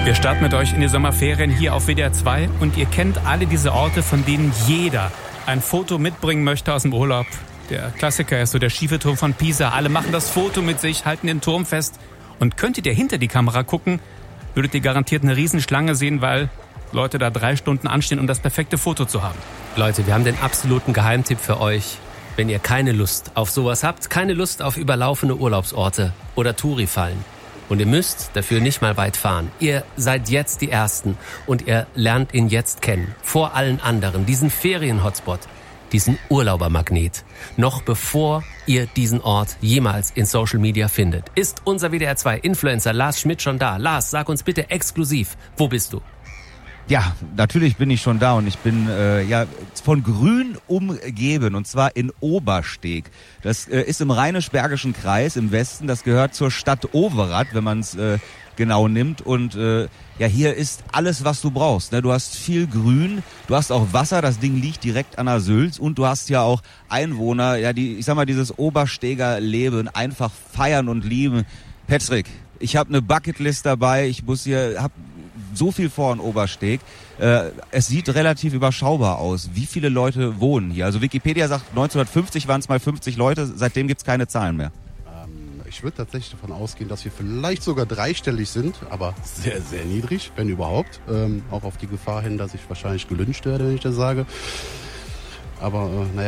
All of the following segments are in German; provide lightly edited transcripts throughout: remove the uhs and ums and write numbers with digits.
Wir starten mit euch in die Sommerferien hier auf WDR 2 und ihr kennt alle diese Orte, von denen jeder ein Foto mitbringen möchte aus dem Urlaub. Der Klassiker ist so der schiefe Turm von Pisa. Alle machen das Foto mit sich, halten den Turm fest. Und könntet ihr hinter die Kamera gucken, würdet ihr garantiert eine Riesenschlange sehen, weil Leute da 3 Stunden anstehen, um das perfekte Foto zu haben. Leute, wir haben den absoluten Geheimtipp für euch. Wenn ihr keine Lust auf sowas habt, keine Lust auf überlaufene Urlaubsorte oder Touri-Fallen. Und ihr müsst dafür nicht mal weit fahren. Ihr seid jetzt die Ersten und ihr lernt ihn jetzt kennen. Vor allen anderen. Diesen Ferien-Hotspot, diesen Urlaubermagnet. Noch bevor ihr diesen Ort jemals in Social Media findet. Ist unser WDR 2 Influencer Lars Schmidt schon da? Lars, sag uns bitte exklusiv, wo bist du? Ja, natürlich bin ich schon da und ich bin von Grün umgeben und zwar in Obersteg. Das ist im Rheinisch-Bergischen Kreis im Westen. Das gehört zur Stadt Overath, wenn man es genau nimmt. Und hier ist alles, was du brauchst. Ne? Du hast viel Grün, du hast auch Wasser. Das Ding liegt direkt an der Sülz und du hast ja auch Einwohner, dieses Obersteger Leben einfach feiern und lieben. Patrick, ich habe eine Bucketlist dabei. Ich hab so viel vor in Obersteg. Es sieht relativ überschaubar aus. Wie viele Leute wohnen hier? Also Wikipedia sagt, 1950 waren es mal 50 Leute. Seitdem gibt es keine Zahlen mehr. Ich würde tatsächlich davon ausgehen, dass wir vielleicht sogar dreistellig sind, aber sehr, sehr niedrig, wenn überhaupt. Auch auf die Gefahr hin, dass ich wahrscheinlich gelyncht werde, wenn ich das sage. Aber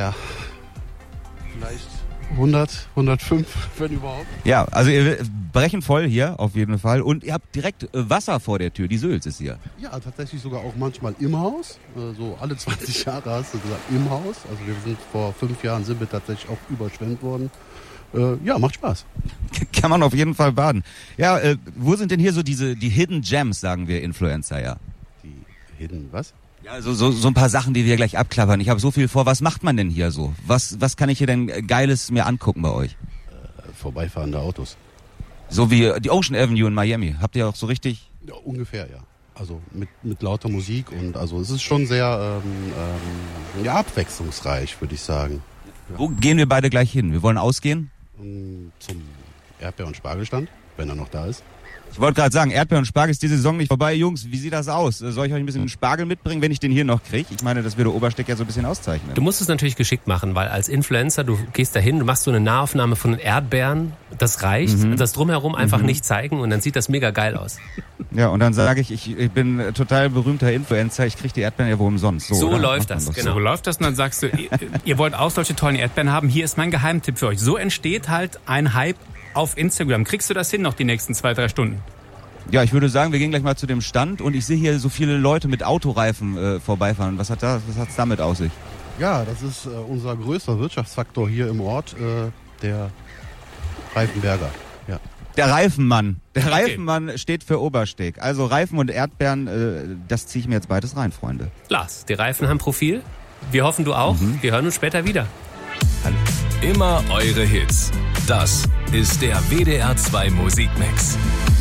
vielleicht 100, 105, wenn überhaupt. Ja, also ihr brechen voll hier auf jeden Fall und ihr habt direkt Wasser vor der Tür, die Sülz ist hier. Ja, tatsächlich sogar auch manchmal im Haus, so alle 20 Jahre hast du gesagt im Haus. Also wir sind vor 5 Jahren sind wir tatsächlich auch überschwemmt worden. Macht Spaß. Kann man auf jeden Fall baden. Ja, wo sind denn hier so die Hidden Gems, sagen wir Influencer, ja? Die Hidden was? Ja, so ein paar Sachen, die wir gleich abklappern. Ich habe so viel vor. Was macht man denn hier so? Was kann ich hier denn Geiles mir angucken bei euch? Vorbeifahrende Autos. So wie die Ocean Avenue in Miami. Habt ihr auch so richtig? Ja, ungefähr, ja. Also mit lauter Musik und also es ist schon sehr abwechslungsreich, würde ich sagen. Ja. Wo gehen wir beide gleich hin? Wir wollen ausgehen? Zum Erdbeer- und Spargelstand, wenn er noch da ist. Ich wollte gerade sagen, Erdbeer und Spargel ist die Saison nicht vorbei. Jungs, wie sieht das aus? Soll ich euch ein bisschen Spargel mitbringen, wenn ich den hier noch kriege? Ich meine, das würde Obersteg ja so ein bisschen auszeichnen. Du musst es natürlich geschickt machen, weil als Influencer, du gehst dahin, du machst so eine Nahaufnahme von den Erdbeeren, das reicht, das drumherum einfach nicht zeigen und dann sieht das mega geil aus. Ja, und dann sage ich bin total berühmter Influencer, ich kriege die Erdbeeren ja wohl umsonst. So läuft das, genau. So läuft das und dann sagst du, ihr wollt auch solche tollen Erdbeeren haben, hier ist mein Geheimtipp für euch. So entsteht halt ein Hype auf Instagram. Kriegst du das hin noch die nächsten 2-3 Stunden? Ja, ich würde sagen, wir gehen gleich mal zu dem Stand und ich sehe hier so viele Leute mit Autoreifen vorbeifahren. Was hat's damit aus sich? Ja, das ist unser größter Wirtschaftsfaktor hier im Ort, der Reifenberger. Ja. Der Reifenmann. Der Reifenmann steht für Obersteg. Also Reifen und Erdbeeren, das ziehe ich mir jetzt beides rein, Freunde. Lars, die Reifen haben Profil. Wir hoffen, du auch. Wir hören uns später wieder. Hallo. Immer eure Hits. Das ist der WDR 2 Musikmix.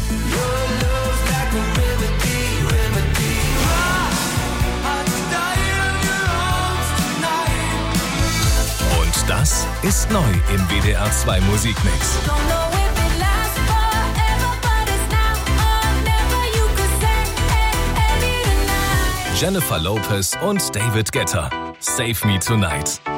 Und das ist neu im WDR 2 Musikmix. Jennifer Lopez und David Guetta. Save Me Tonight.